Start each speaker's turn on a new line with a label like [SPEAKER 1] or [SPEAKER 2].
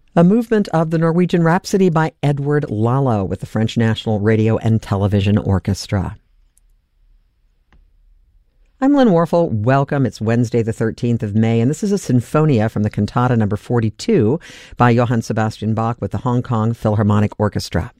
[SPEAKER 1] A movement of the Norwegian Rhapsody by Edward Lalo with the French National Radio and Television Orchestra. I'm Lynn Warfel. Welcome. It's Wednesday, the 13th of May, and this is a Sinfonia from the Cantata number 42 by Johann Sebastian Bach with the Hong Kong Philharmonic Orchestra.